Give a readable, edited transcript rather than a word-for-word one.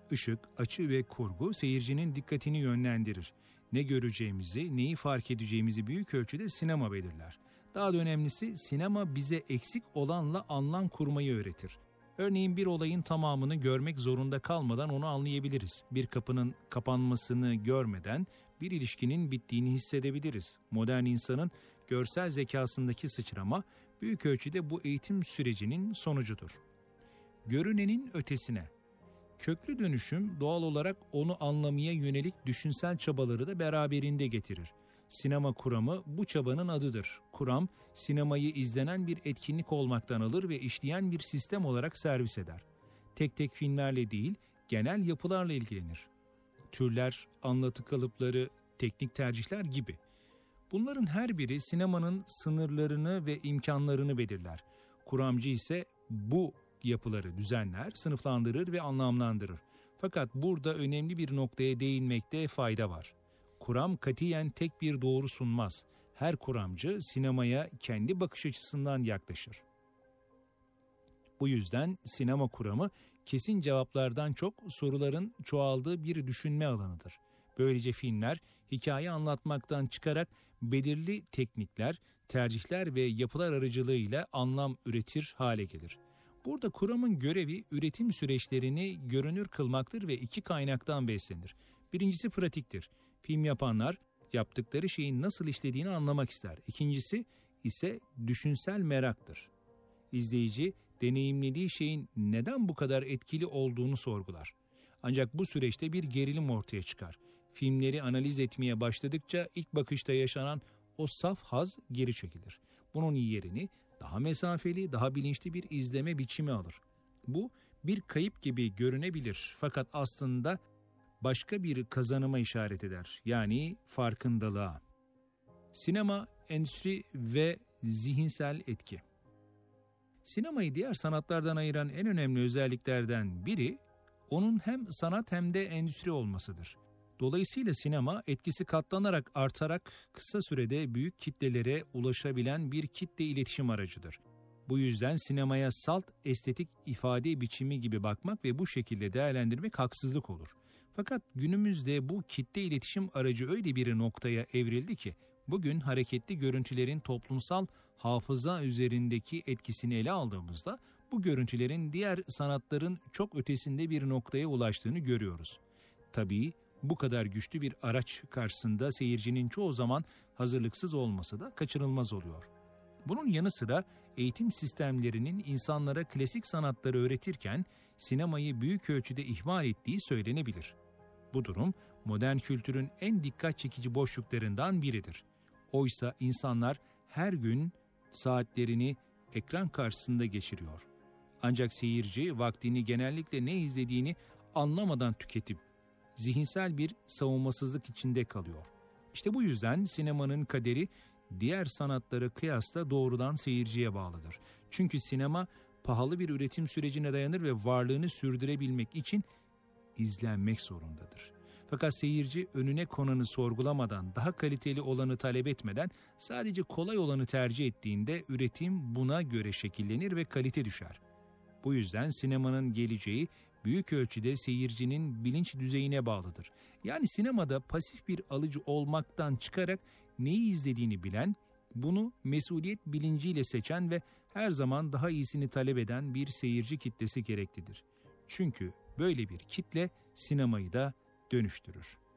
Işık, açı ve kurgu seyircinin dikkatini yönlendirir. Ne göreceğimizi, neyi fark edeceğimizi büyük ölçüde sinema belirler. Daha da önemlisi sinema bize eksik olanla anlam kurmayı öğretir. Örneğin bir olayın tamamını görmek zorunda kalmadan onu anlayabiliriz. Bir kapının kapanmasını görmeden bir ilişkinin bittiğini hissedebiliriz. Modern insanın görsel zekasındaki sıçrama büyük ölçüde bu eğitim sürecinin sonucudur. Görünenin ötesine. Köklü dönüşüm doğal olarak onu anlamaya yönelik düşünsel çabaları da beraberinde getirir. Sinema kuramı bu çabanın adıdır. Kuram, sinemayı izlenen bir etkinlik olmaktan alır ve işleyen bir sistem olarak servis eder. Tek tek filmlerle değil, genel yapılarla ilgilenir. Türler, anlatı kalıpları, teknik tercihler gibi. Bunların her biri sinemanın sınırlarını ve imkanlarını belirler. Kuramcı ise bu yapıları düzenler, sınıflandırır ve anlamlandırır. Fakat burada önemli bir noktaya değinmekte fayda var. Kuram katiyen tek bir doğru sunmaz. Her kuramcı sinemaya kendi bakış açısından yaklaşır. Bu yüzden sinema kuramı kesin cevaplardan çok soruların çoğaldığı bir düşünme alanıdır. Böylece filmler hikaye anlatmaktan çıkarak belirli teknikler, tercihler ve yapılar aracılığıyla anlam üretir hale gelir. Burada kuramın görevi üretim süreçlerini görünür kılmaktır ve iki kaynaktan beslenir. Birincisi pratiktir. Film yapanlar yaptıkları şeyin nasıl işlediğini anlamak ister. İkincisi ise düşünsel meraktır. İzleyici deneyimlediği şeyin neden bu kadar etkili olduğunu sorgular. Ancak bu süreçte bir gerilim ortaya çıkar. Filmleri analiz etmeye başladıkça ilk bakışta yaşanan o saf haz geri çekilir. Bunun yerini daha mesafeli, daha bilinçli bir izleme biçimi alır. Bu bir kayıp gibi görünebilir fakat aslında başka bir kazanıma işaret eder. Yani farkındalığa. Sinema, endüstri ve zihinsel etki. Sinemayı diğer sanatlardan ayıran en önemli özelliklerden biri, onun hem sanat hem de endüstri olmasıdır. Dolayısıyla sinema etkisi katlanarak artarak kısa sürede büyük kitlelere ulaşabilen bir kitle iletişim aracıdır. Bu yüzden sinemaya salt estetik ifade biçimi gibi bakmak ve bu şekilde değerlendirmek haksızlık olur. Fakat günümüzde bu kitle iletişim aracı öyle bir noktaya evrildi ki bugün hareketli görüntülerin toplumsal hafıza üzerindeki etkisini ele aldığımızda bu görüntülerin diğer sanatların çok ötesinde bir noktaya ulaştığını görüyoruz. Tabii bu kadar güçlü bir araç karşısında seyircinin çoğu zaman hazırlıksız olması da kaçınılmaz oluyor. Bunun yanı sıra eğitim sistemlerinin insanlara klasik sanatları öğretirken sinemayı büyük ölçüde ihmal ettiği söylenebilir. Bu durum modern kültürün en dikkat çekici boşluklarından biridir. Oysa insanlar her gün saatlerini ekran karşısında geçiriyor. Ancak seyirci vaktini genellikle ne izlediğini anlamadan tüketip zihinsel bir savunmasızlık içinde kalıyor. İşte bu yüzden sinemanın kaderi diğer sanatlara kıyasla doğrudan seyirciye bağlıdır. Çünkü sinema pahalı bir üretim sürecine dayanır ve varlığını sürdürebilmek için izlenmek zorundadır. Fakat seyirci önüne konanı sorgulamadan, daha kaliteli olanı talep etmeden sadece kolay olanı tercih ettiğinde üretim buna göre şekillenir ve kalite düşer. Bu yüzden sinemanın geleceği büyük ölçüde seyircinin bilinç düzeyine bağlıdır. Yani sinemada pasif bir alıcı olmaktan çıkarak neyi izlediğini bilen, bunu mesuliyet bilinciyle seçen ve her zaman daha iyisini talep eden bir seyirci kitlesi gereklidir. Çünkü böyle bir kitle sinemayı da dönüştürür.